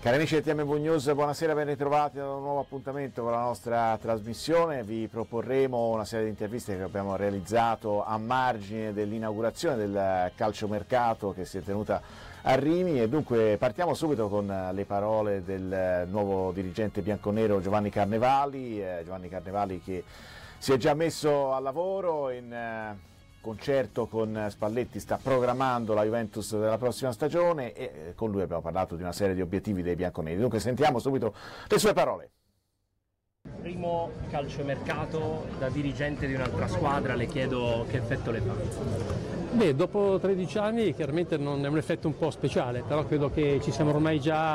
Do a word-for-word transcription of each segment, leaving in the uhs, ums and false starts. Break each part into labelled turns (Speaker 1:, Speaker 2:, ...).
Speaker 1: Cari amici del T M V News, buonasera, ben ritrovati ad un nuovo appuntamento con la nostra trasmissione. Vi proporremo una serie di interviste che abbiamo realizzato a margine dell'inaugurazione del calciomercato che si è tenuta a Rimini e dunque partiamo subito con le parole del nuovo dirigente bianconero Giovanni Carnevali, eh, Giovanni Carnevali che si è già messo al lavoro in eh, concerto con Spalletti, sta programmando la Juventus della prossima stagione e con lui abbiamo parlato di una serie di obiettivi dei bianconeri. Dunque sentiamo subito le sue parole.
Speaker 2: Primo calciomercato da dirigente di un'altra squadra, le chiedo che effetto le fa.
Speaker 3: Beh, dopo tredici anni chiaramente non è un effetto un po' speciale, però credo che ci siamo ormai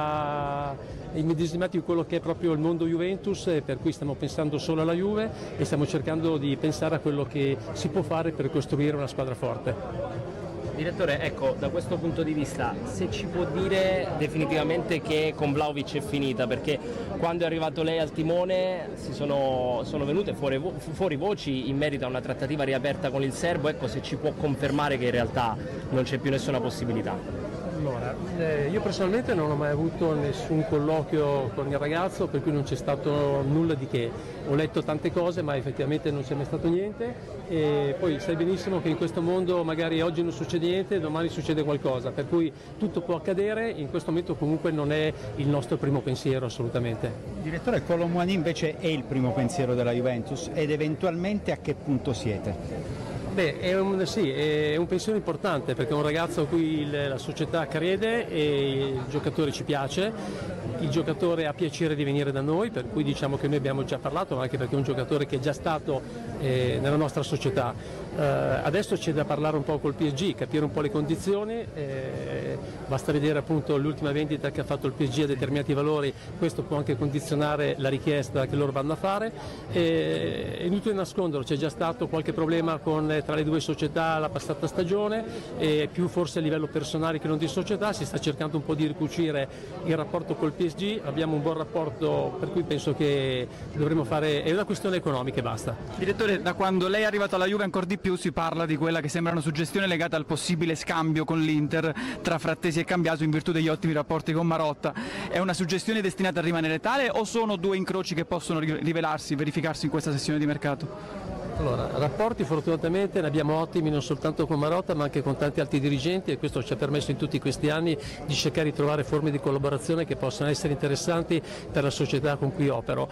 Speaker 3: già immedesimati in quello che è proprio il mondo Juventus, e per cui stiamo pensando solo alla Juve e stiamo cercando di pensare a quello che si può fare per costruire una squadra forte.
Speaker 2: Direttore, ecco, da questo punto di vista, se ci può dire definitivamente che con Vlahovic è finita, perché quando è arrivato lei al timone si sono, sono venute fuori, fuori voci in merito a una trattativa riaperta con il serbo, ecco, se ci può confermare che in realtà non c'è più nessuna possibilità.
Speaker 3: Allora, eh, io personalmente non ho mai avuto nessun colloquio con il ragazzo, per cui non c'è stato nulla di che. Ho letto tante cose ma effettivamente non c'è mai stato niente, e poi sai benissimo che in questo mondo magari oggi non succede niente, domani succede qualcosa, per cui tutto può accadere. In questo momento comunque non è il nostro primo pensiero assolutamente.
Speaker 4: Direttore, Kolo Muani invece è il primo pensiero della Juventus ed eventualmente a che punto siete?
Speaker 3: Beh, è un, sì, è un pensiero importante perché è un ragazzo a cui il, la società crede e il giocatore ci piace, il giocatore ha piacere di venire da noi, per cui diciamo che noi abbiamo già parlato, anche perché è un giocatore che è già stato eh, nella nostra società. Eh, adesso c'è da parlare un po' col P S G, capire un po' le condizioni, eh, basta vedere appunto l'ultima vendita che ha fatto il P S G a determinati valori, questo può anche condizionare la richiesta che loro vanno a fare. Eh, è inutile nasconderlo, c'è già stato qualche problema con, tra le due società la passata stagione, e più forse a livello personale che non di società, si sta cercando un po' di ricucire il rapporto col P S G, abbiamo un buon rapporto, per cui penso che dovremo fare, è una questione economica e basta.
Speaker 5: Direttore, da quando lei è arrivato alla Juve ancora di più si parla di quella che sembra una suggestione legata al possibile scambio con l'Inter tra Frattesi e Cambiaso in virtù degli ottimi rapporti con Marotta. È una suggestione destinata a rimanere tale o sono due incroci che possono rivelarsi, verificarsi in questa sessione di mercato?
Speaker 3: Allora, rapporti fortunatamente ne abbiamo ottimi non soltanto con Marotta ma anche con tanti altri dirigenti, e questo ci ha permesso in tutti questi anni di cercare di trovare forme di collaborazione che possano essere interessanti per la società con cui opero.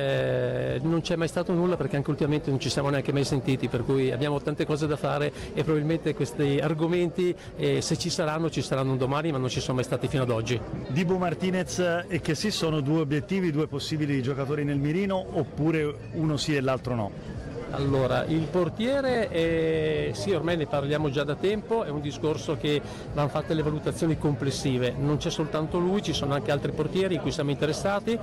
Speaker 3: Eh, non c'è mai stato nulla perché anche ultimamente non ci siamo neanche mai sentiti, per cui abbiamo tante cose da fare e probabilmente questi argomenti eh, se ci saranno ci saranno un domani, ma non ci sono mai stati fino ad oggi.
Speaker 6: Dibu Martinez e che sì, sono due obiettivi, due possibili giocatori nel mirino, oppure uno sì e l'altro no?
Speaker 3: Allora, il portiere, è, sì, ormai ne parliamo già da tempo, è un discorso che vanno fatte le valutazioni complessive, non c'è soltanto lui, ci sono anche altri portieri in cui siamo interessati,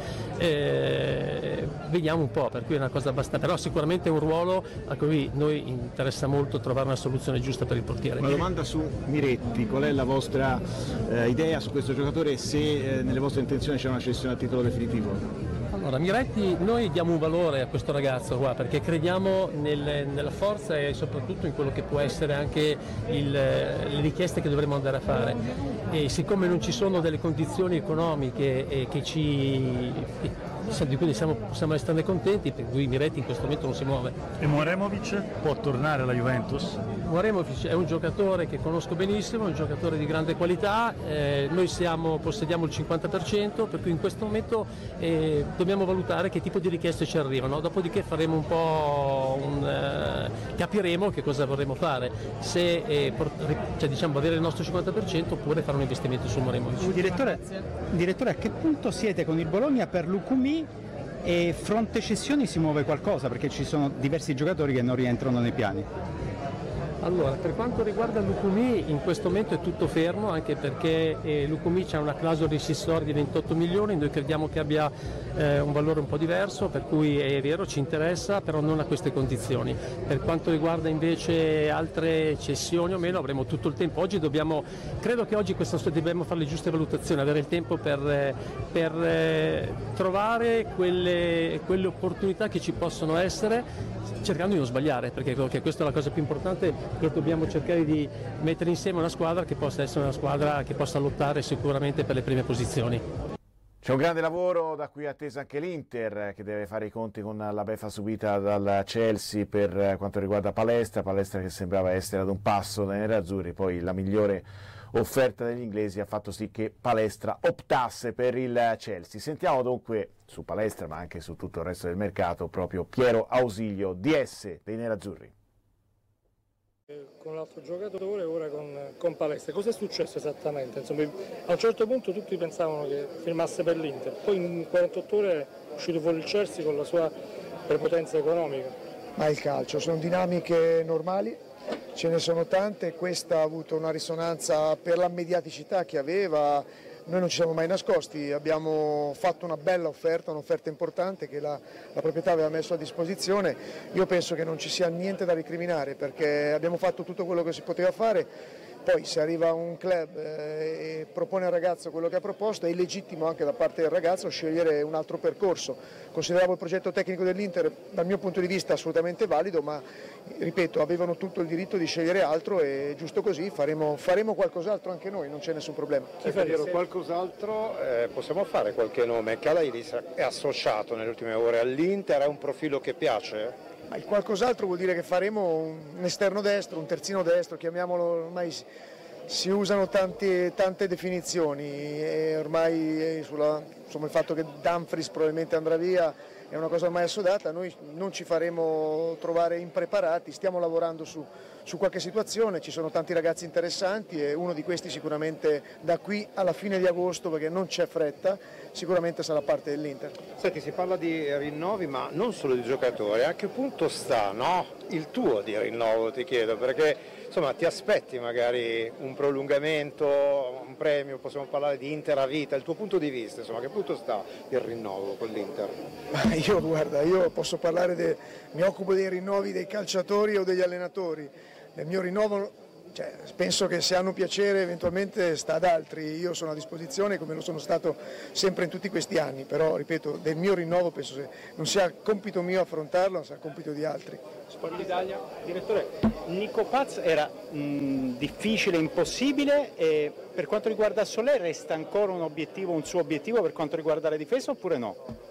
Speaker 3: eh, vediamo un po', per cui è una cosa abbastanza, però sicuramente è un ruolo a cui noi interessa molto trovare una soluzione giusta per il portiere.
Speaker 7: Una domanda su Miretti, qual è la vostra eh, idea su questo giocatore e se eh, nelle vostre intenzioni c'è una cessione a titolo definitivo?
Speaker 3: Allora, Miretti, noi diamo un valore a questo ragazzo qua perché crediamo nel, nella forza e soprattutto in quello che può essere anche il, le richieste che dovremo andare a fare, e siccome non ci sono delle condizioni economiche eh, che ci, di cui siamo, possiamo esserne contenti, per cui Miretti in questo momento non si muove.
Speaker 6: E Moremovic può tornare alla Juventus?
Speaker 3: Moremovic è un giocatore che conosco benissimo, è un giocatore di grande qualità, eh, noi siamo, possediamo il cinquanta per cento, per cui in questo momento eh, dobbiamo valutare che tipo di richieste ci arrivano, dopodiché faremo un po' un, eh, capiremo che cosa vorremmo fare, se eh, port- cioè, diciamo, avere il nostro cinquanta per cento oppure fare un investimento su Moremovic.
Speaker 4: Direttore, direttore, a che punto siete con il Bologna per Lucumí? E fronte cessioni si muove qualcosa perché ci sono diversi giocatori che non rientrano nei piani?
Speaker 3: Allora, per quanto riguarda Lucumí, in questo momento è tutto fermo, anche perché eh, Lucumí c'ha una clausola rescissoria di ventotto milioni, noi crediamo che abbia eh, un valore un po' diverso, per cui è vero, ci interessa, però non a queste condizioni. Per quanto riguarda invece altre cessioni o meno, avremo tutto il tempo. Oggi dobbiamo, credo che oggi questa, dobbiamo fare le giuste valutazioni, avere il tempo per, per eh, trovare quelle, quelle opportunità che ci possono essere, cercando di non sbagliare, perché credo che questa è la cosa più importante, che dobbiamo cercare di mettere insieme una squadra che possa essere una squadra che possa lottare sicuramente per le prime posizioni.
Speaker 1: C'è un grande lavoro da cui è attesa anche l'Inter, che deve fare i conti con la beffa subita dal Chelsea per quanto riguarda Palestra, Palestra che sembrava essere ad un passo dai nerazzurri, poi la migliore offerta degli inglesi ha fatto sì che Palestra optasse per il Chelsea. Sentiamo dunque su Palestra, ma anche su tutto il resto del mercato, proprio Piero Ausilio, D S dei nerazzurri.
Speaker 8: Con l'altro giocatore, ora con, con Palestra. Cosa è successo esattamente? Insomma, a un certo punto tutti pensavano che firmasse per l'Inter, poi in quarantotto ore è uscito fuori il Chelsea con la sua prepotenza economica.
Speaker 9: Ma il calcio, sono dinamiche normali, ce ne sono tante, questa ha avuto una risonanza per la mediaticità che aveva. Noi non ci siamo mai nascosti, abbiamo fatto una bella offerta, un'offerta importante che la, la proprietà aveva messo a disposizione. Io penso che non ci sia niente da recriminare perché abbiamo fatto tutto quello che si poteva fare. Poi se arriva un club eh, e propone al ragazzo quello che ha proposto, è legittimo anche da parte del ragazzo scegliere un altro percorso. Consideravo il progetto tecnico dell'Inter dal mio punto di vista assolutamente valido, ma ripeto, avevano tutto il diritto di scegliere altro e giusto così faremo, faremo qualcos'altro anche noi, non c'è nessun problema.
Speaker 10: Ecco, qualcos'altro, eh, possiamo fare qualche nome? Kalaidis è associato nelle ultime ore all'Inter, è un profilo che piace?
Speaker 9: Ma il qualcos'altro vuol dire che faremo un esterno destro, un terzino destro, chiamiamolo, ormai si usano tanti, tante definizioni e ormai sulla, insomma, il fatto che Dumfries probabilmente andrà via è una cosa ormai assodata, noi non ci faremo trovare impreparati, stiamo lavorando su, su qualche situazione, ci sono tanti ragazzi interessanti e uno di questi sicuramente da qui alla fine di agosto, perché non c'è fretta, sicuramente sarà parte dell'Inter.
Speaker 10: Senti, si parla di rinnovi ma non solo di giocatori, a che punto sta, no? Il tuo di rinnovo ti chiedo, perché insomma ti aspetti magari un prolungamento, un premio, possiamo parlare di Inter a vita, il tuo punto di vista, insomma a che punto sta il rinnovo con l'Inter?
Speaker 9: Ma io guarda, io posso parlare, de, mi occupo dei rinnovi dei calciatori o degli allenatori, il mio rinnovo, cioè, penso che se hanno piacere eventualmente sta ad altri, io sono a disposizione come lo sono stato sempre in tutti questi anni, però ripeto, del mio rinnovo penso che non sia compito mio affrontarlo, ma sia compito di altri.
Speaker 11: Sport Italia, direttore, Nico Paz era mh, difficile, impossibile e per quanto riguarda Solé resta ancora un obiettivo, un suo obiettivo per quanto riguarda la difesa oppure no?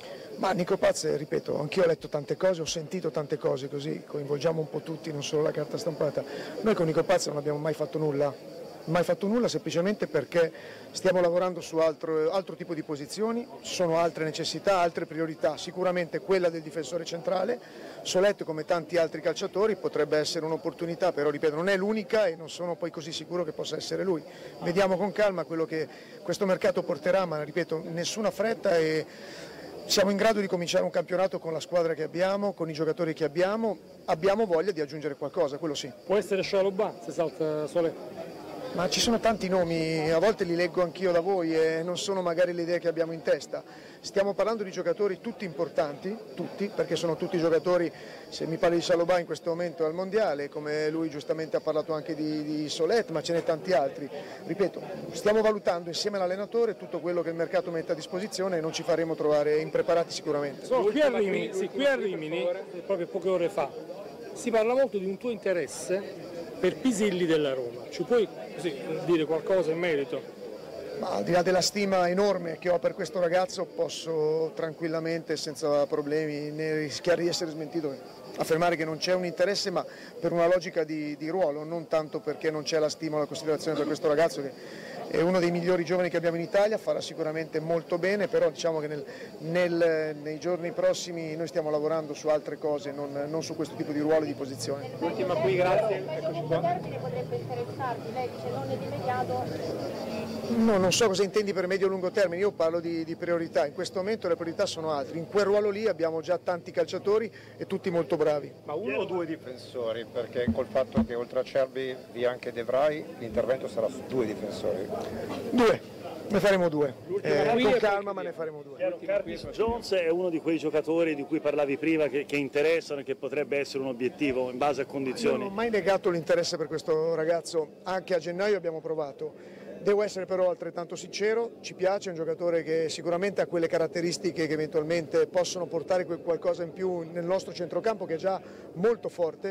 Speaker 9: Ma Nico Paz, ripeto, anch'io ho letto tante cose, ho sentito tante cose, così coinvolgiamo un po' tutti, non solo la carta stampata. Noi con Nico Paz non abbiamo mai fatto nulla, mai fatto nulla semplicemente perché stiamo lavorando su altro, altro tipo di posizioni, ci sono altre necessità, altre priorità, sicuramente quella del difensore centrale. Soletto, come tanti altri calciatori, potrebbe essere un'opportunità, però ripeto non è l'unica e non sono poi così sicuro che possa essere lui. Vediamo con calma quello che questo mercato porterà, ma ripeto nessuna fretta e siamo in grado di cominciare un campionato con la squadra che abbiamo, con i giocatori che abbiamo, abbiamo voglia di aggiungere qualcosa, quello sì.
Speaker 8: Può essere Scialoban se salta Solé?
Speaker 9: Ma ci sono tanti nomi, a volte li leggo anch'io da voi e non sono magari le idee che abbiamo in testa. Stiamo parlando di giocatori tutti importanti, tutti, perché sono tutti giocatori, se mi parli di Scialoban in questo momento è al Mondiale, come lui giustamente ha parlato anche di, di Solet, ma ce n'è tanti altri. Ripeto, stiamo valutando insieme all'allenatore tutto quello che il mercato mette a disposizione e non ci faremo trovare impreparati sicuramente.
Speaker 8: So, qui a Rimini, sì, qui a Rimini proprio poche ore fa, si parla molto di un tuo interesse per Pisilli della Roma. Ci puoi così, dire qualcosa in merito?
Speaker 9: Ma al di là della stima enorme che ho per questo ragazzo, posso tranquillamente, senza problemi, né rischiare di essere smentito, affermare che non c'è un interesse, ma per una logica di, di ruolo, non tanto perché non c'è la stima o la considerazione per questo ragazzo che è uno dei migliori giovani che abbiamo in Italia, farà sicuramente molto bene, però diciamo che nel, nel, nei giorni prossimi noi stiamo lavorando su altre cose, non, non su questo tipo di ruolo e di posizione.
Speaker 11: L'ultima qui, grazie. Eccoci qua.
Speaker 12: Termine potrebbe interessarti, lei dice non è immediato.
Speaker 9: No, non so cosa intendi per medio-lungo termine, io parlo di, di priorità, in questo momento le priorità sono altre, in quel ruolo lì abbiamo già tanti calciatori e tutti molto bravi.
Speaker 10: Ma uno o due difensori, perché col fatto che oltre a Cerbi vi anche De Vrij, l'intervento sarà su due difensori?
Speaker 9: Due, ne faremo due, eh, con calma ma ne faremo due.
Speaker 6: Curtis Jones è uno di quei giocatori di cui parlavi prima che, che interessano e che potrebbe essere un obiettivo in base a condizioni.
Speaker 9: Non ho mai negato l'interesse per questo ragazzo, anche a gennaio abbiamo provato. Devo essere però altrettanto sincero, ci piace, è un giocatore che sicuramente ha quelle caratteristiche che eventualmente possono portare qualcosa in più nel nostro centrocampo che è già molto forte.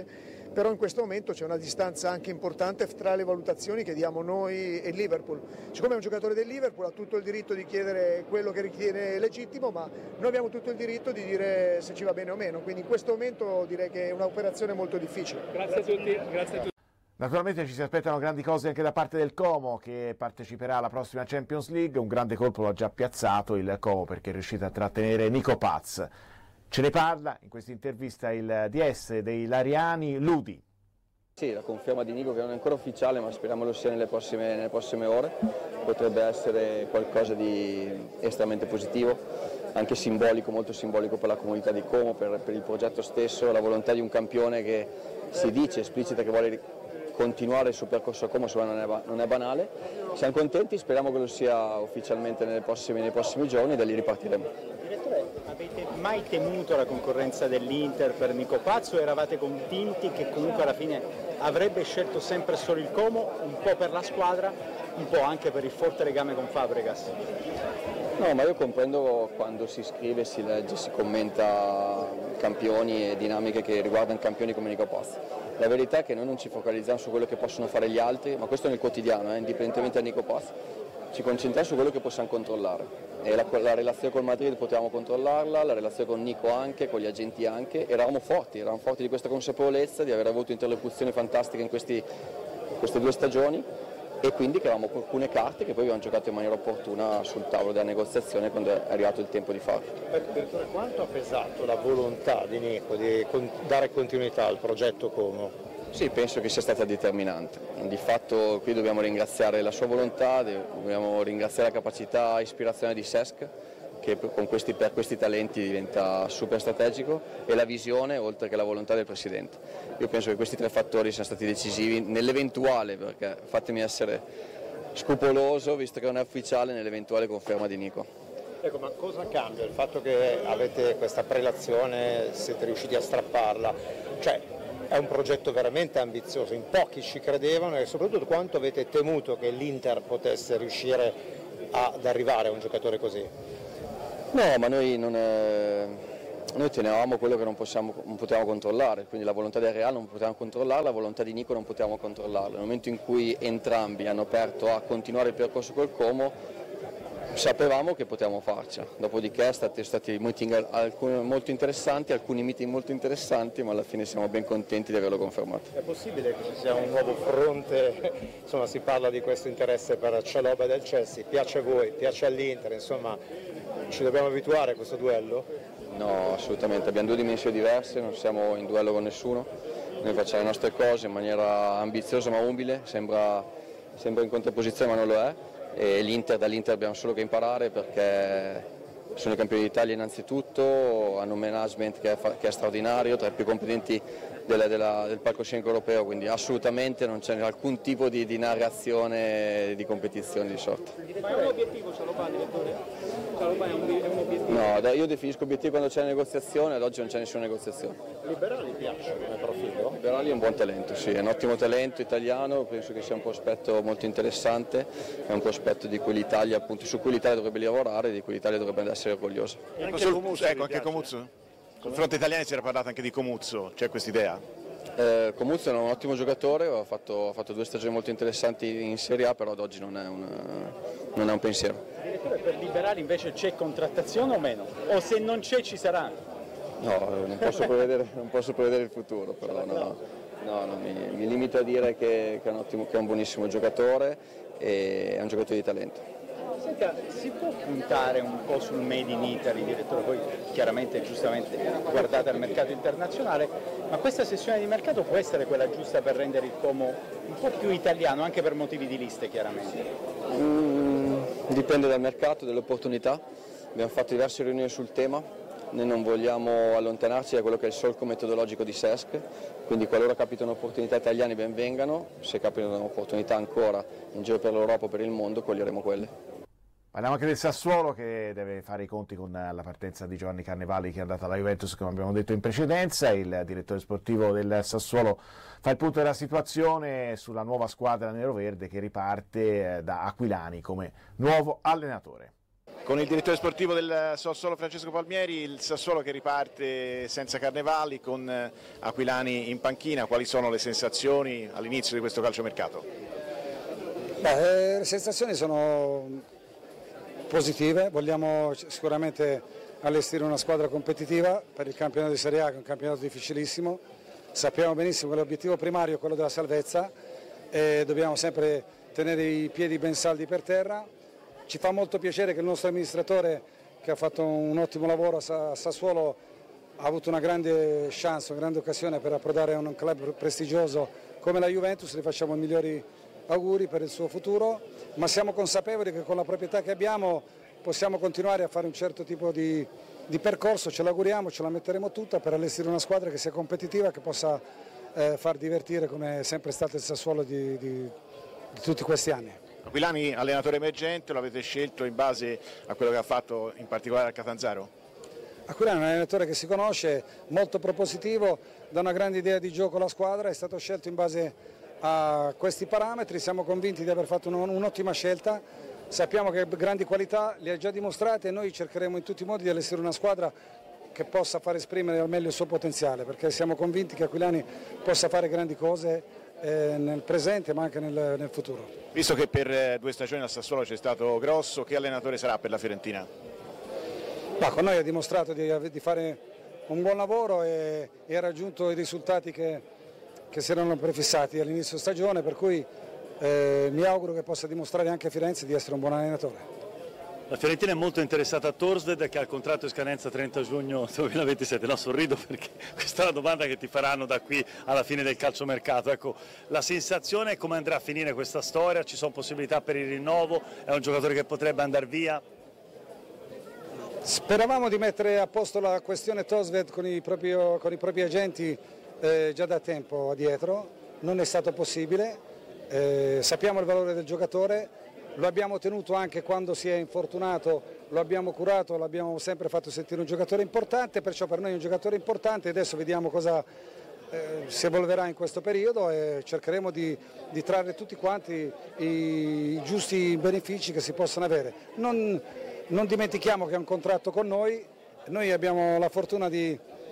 Speaker 9: però in questo momento c'è una distanza anche importante tra le valutazioni che diamo noi e il Liverpool. Siccome è un giocatore del Liverpool ha tutto il diritto di chiedere quello che ritiene legittimo, ma noi abbiamo tutto il diritto di dire se ci va bene o meno, quindi in questo momento direi che è un'operazione molto difficile.
Speaker 8: Grazie a tutti. Grazie a tutti.
Speaker 1: Naturalmente ci si aspettano grandi cose anche da parte del Como, che parteciperà alla prossima Champions League. Un grande colpo l'ha già piazzato il Como, perché è riuscito a trattenere Nico Paz. Ce ne parla in questa intervista il D S dei Lariani, Ludi.
Speaker 13: Sì, la conferma di Nico che non è ancora ufficiale, ma speriamo lo sia nelle prossime, nelle prossime ore. Potrebbe essere qualcosa di estremamente positivo, anche simbolico, molto simbolico per la comunità di Como, per, per il progetto stesso, la volontà di un campione che si dice, esplicita che vuole continuare il suo percorso a Como, non è, non è banale. Siamo contenti, speriamo che lo sia ufficialmente nei prossimi, nei prossimi giorni e da lì ripartiremo.
Speaker 11: Direttore, avete mai temuto la concorrenza dell'Inter per Nico Paz o eravate convinti che comunque alla fine avrebbe scelto sempre solo il Como, un po' per la squadra, un po' anche per il forte legame con Fabregas?
Speaker 13: No, ma io comprendo quando si scrive, si legge, si commenta campioni e dinamiche che riguardano campioni come Nico Paz. La verità è che noi non ci focalizziamo su quello che possono fare gli altri, ma questo nel quotidiano, eh, indipendentemente da Nico Paz. Ci concentriamo su quello che possiamo controllare. E la, la relazione col Madrid potevamo controllarla, la relazione con Nico anche, con gli agenti anche. Eravamo forti, eravamo forti di questa consapevolezza, di aver avuto interlocuzioni fantastiche in questi, queste due stagioni, e quindi che avevamo alcune carte che poi abbiamo giocato in maniera opportuna sul tavolo della negoziazione quando è arrivato il tempo di farlo.
Speaker 10: Direttore, quanto ha pesato la volontà di Nico di dare continuità al progetto Como?
Speaker 13: Sì, penso che sia stata determinante. Di fatto qui dobbiamo ringraziare la sua volontà, dobbiamo ringraziare la capacità e ispirazione di Cesc, che con questi, per questi talenti diventa super strategico, e la visione oltre che la volontà del Presidente. Io penso che questi tre fattori siano stati decisivi nell'eventuale, perché fatemi essere scrupoloso, visto che non è ufficiale, nell'eventuale conferma di Nico.
Speaker 10: Ecco, ma cosa cambia il fatto che avete questa prelazione, siete riusciti a strapparla? Cioè, è un progetto veramente ambizioso, in pochi ci credevano, e soprattutto quanto avete temuto che l'Inter potesse riuscire ad arrivare a un giocatore così?
Speaker 13: No, ma noi, non è... noi tenevamo quello che non, possiamo, non potevamo controllare, quindi la volontà del Real non potevamo controllarla, la volontà di Nico non potevamo controllarla. Nel momento in cui entrambi hanno aperto a continuare il percorso col Como, sapevamo che potevamo farcela. Dopodiché sono stati meeting alcuni, molto interessanti, alcuni meeting molto interessanti, ma alla fine siamo ben contenti di averlo confermato.
Speaker 10: È possibile che ci sia un nuovo fronte? Insomma, si parla di questo interesse per Chalobah del Chelsea, piace a voi, piace all'Inter, insomma, ci dobbiamo abituare a questo duello?
Speaker 13: No, assolutamente, abbiamo due dimensioni diverse, non siamo in duello con nessuno, noi facciamo le nostre cose in maniera ambiziosa ma umile, sembra, sembra in contrapposizione ma non lo è, e l'Inter, dall'Inter abbiamo solo che imparare, perché sono i campioni d'Italia innanzitutto, hanno un management che è, che è straordinario, tra i più competenti della, della, del palcoscenico europeo, quindi assolutamente non c'è alcun tipo di, di narrazione di competizione di sorta.
Speaker 11: Ma è un obiettivo Chalobah, direttore? Chalobah è un, è un obiettivo?
Speaker 13: No, io definisco obiettivo quando c'è la negoziazione, ad oggi non c'è nessuna negoziazione.
Speaker 10: Liberali piace come profilo?
Speaker 13: Liberali è un buon talento, sì, è un ottimo talento italiano, penso che sia un prospetto molto interessante, è un prospetto di cui l'Italia, appunto, su cui l'Italia dovrebbe lavorare e di cui l'Italia dovrebbe essere orgogliosa.
Speaker 7: Anche sul, Comuzzo, ecco, anche Comuzzo? Sul fronte italiano si era parlato anche di Comuzzo, c'è questa idea?
Speaker 13: Eh, Comuzzo è un ottimo giocatore, ha fatto, ha fatto due stagioni molto interessanti in Serie A, però ad oggi non è un, non è un pensiero.
Speaker 11: Direttore, per Liberali invece c'è contrattazione o meno? O se non c'è ci sarà?
Speaker 13: No, non posso prevedere, non posso prevedere il futuro, però no, no, no, mi, mi limito a dire che, che, è un ottimo, che è un buonissimo giocatore e è un giocatore di talento.
Speaker 11: Senta, si può puntare un po' sul Made in Italy, direttore, poi chiaramente giustamente guardate al mercato internazionale, ma questa sessione di mercato può essere quella giusta per rendere il Como un po' più italiano, anche per motivi di liste chiaramente?
Speaker 13: Mm, dipende dal mercato, dalle opportunità, abbiamo fatto diverse riunioni sul tema, noi non vogliamo allontanarci da quello che è il solco metodologico di Cesc, quindi qualora capitano opportunità italiane ben vengano, se capitano opportunità ancora in giro per l'Europa o per il mondo coglieremo quelle.
Speaker 1: Parliamo anche del Sassuolo, che deve fare i conti con la partenza di Giovanni Carnevali, che è andato alla Juventus, come abbiamo detto in precedenza. Il direttore sportivo del Sassuolo fa il punto della situazione sulla nuova squadra neroverde che riparte da Aquilani come nuovo allenatore.
Speaker 7: Con il direttore sportivo del Sassuolo Francesco Palmieri, il Sassuolo che riparte senza carnevali con Aquilani in panchina, quali sono le sensazioni all'inizio di questo calciomercato?
Speaker 14: Beh, le sensazioni sono positive, vogliamo sicuramente allestire una squadra competitiva per il campionato di Serie A, che è un campionato difficilissimo, sappiamo benissimo che l'obiettivo primario è quello della salvezza e dobbiamo sempre tenere i piedi ben saldi per terra. Ci fa molto piacere che il nostro amministratore, che ha fatto un ottimo lavoro a Sassuolo, ha avuto una grande chance, una grande occasione per approdare a un club prestigioso come la Juventus. Le facciamo i migliori auguri per il suo futuro, ma siamo consapevoli che con la proprietà che abbiamo possiamo continuare a fare un certo tipo di, di percorso, ce l'auguriamo, ce la metteremo tutta per allestire una squadra che sia competitiva, che possa eh, far divertire come è sempre stato il Sassuolo di, di, di tutti questi anni.
Speaker 7: Aquilani, allenatore emergente, lo avete scelto in base a quello che ha fatto in particolare a Catanzaro?
Speaker 14: Aquilani è un allenatore che si conosce, molto propositivo, dà una grande idea di gioco alla squadra, è stato scelto in base a questi parametri, siamo convinti di aver fatto un'ottima scelta, sappiamo che grandi qualità le ha già dimostrate e noi cercheremo in tutti i modi di allestire una squadra che possa far esprimere al meglio il suo potenziale, perché siamo convinti che Aquilani possa fare grandi cose Eh, nel presente ma anche nel, nel futuro.
Speaker 7: Visto che per eh, due stagioni al Sassuolo c'è stato Grosso, che allenatore sarà per la Fiorentina?
Speaker 14: Ma con noi ha dimostrato di, di fare un buon lavoro e, e ha raggiunto i risultati che, che si erano prefissati all'inizio stagione, per cui eh, mi auguro che possa dimostrare anche a Firenze di essere un buon allenatore.
Speaker 6: La Fiorentina è molto interessata a Torsted, che ha il contratto in scadenza trenta giugno duemilaventisette. No, sorrido perché questa è la domanda che ti faranno da qui alla fine del calciomercato. Ecco, la sensazione è come andrà a finire questa storia, ci sono possibilità per il rinnovo, è un giocatore che potrebbe andare via?
Speaker 14: Speravamo di mettere a posto la questione Torsted con i propri, con i propri agenti eh, già da tempo addietro, non è stato possibile, eh, sappiamo il valore del giocatore. Lo abbiamo tenuto anche quando si è infortunato, lo abbiamo curato, l'abbiamo sempre fatto sentire un giocatore importante, perciò per noi è un giocatore importante. Adesso vediamo cosa eh, si evolverà in questo periodo e cercheremo di, di trarre tutti quanti i, i giusti benefici che si possono avere. Non, non dimentichiamo che è un contratto con noi, noi abbiamo la fortuna di,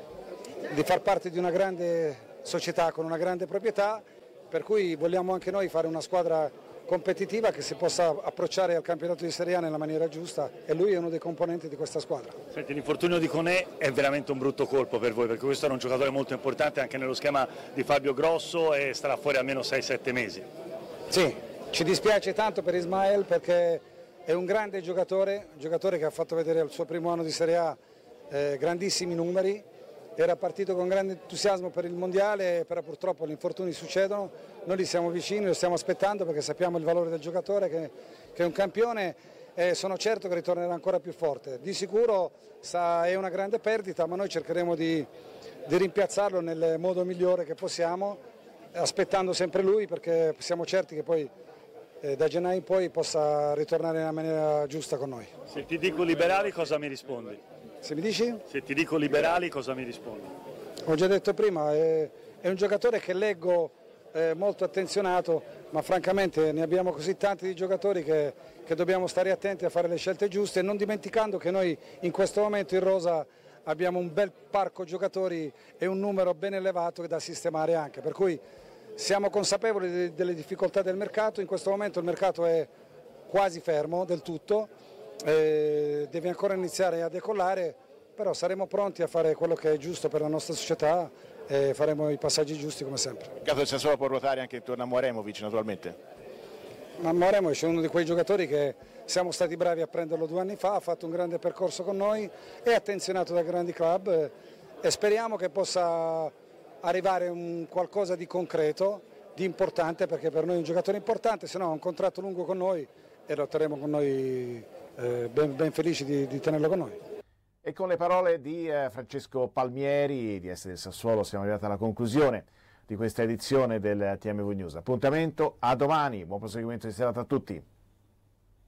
Speaker 14: di far parte di una grande società con una grande proprietà, per cui vogliamo anche noi fare una squadra competitiva che si possa approcciare al campionato di Serie A nella maniera giusta e lui è uno dei componenti di questa squadra.
Speaker 6: Senti, l'infortunio di Koné è veramente un brutto colpo per voi, perché questo era un giocatore molto importante anche nello schema di Fabio Grosso e starà fuori almeno sei sette mesi.
Speaker 14: Sì, ci dispiace tanto per Ismael perché è un grande giocatore, un giocatore che ha fatto vedere al suo primo anno di Serie A eh, grandissimi numeri. Era partito con grande entusiasmo per il mondiale, però purtroppo gli infortuni succedono, noi li siamo vicini, lo stiamo aspettando perché sappiamo il valore del giocatore che, che è un campione e sono certo che ritornerà ancora più forte. Di sicuro sa, è una grande perdita, ma noi cercheremo di, di rimpiazzarlo nel modo migliore che possiamo, aspettando sempre lui perché siamo certi che poi eh, da gennaio in poi possa ritornare nella maniera giusta con noi.
Speaker 6: Se ti dico liberali cosa mi rispondi?
Speaker 14: Se mi dici?
Speaker 6: Se ti dico liberali cosa mi rispondi?
Speaker 14: Ho già detto prima, è, è un giocatore che leggo eh, molto attenzionato, ma francamente ne abbiamo così tanti di giocatori che, che dobbiamo stare attenti a fare le scelte giuste, non dimenticando che noi in questo momento in rosa abbiamo un bel parco giocatori e un numero ben elevato da sistemare anche, per cui siamo consapevoli de, delle difficoltà del mercato. In questo momento il mercato è quasi fermo del tutto, Eh, deve ancora iniziare a decollare, però saremo pronti a fare quello che è giusto per la nostra società e faremo i passaggi giusti come sempre.
Speaker 7: Il caso del Sassuolo può ruotare anche intorno a Moremovic naturalmente?
Speaker 14: Ma Moremovic è uno di quei giocatori che siamo stati bravi a prenderlo due anni fa, ha fatto un grande percorso con noi, è attenzionato da grandi club eh, e speriamo che possa arrivare un qualcosa di concreto, di importante, perché per noi è un giocatore importante, se no ha un contratto lungo con noi e lo terremo con noi. Eh, ben, ben felici di, di tenerlo con noi.
Speaker 1: E con le parole di eh, Francesco Palmieri di Essere del Sassuolo siamo arrivati alla conclusione di questa edizione del T M V News. Appuntamento a domani, buon proseguimento di serata a tutti.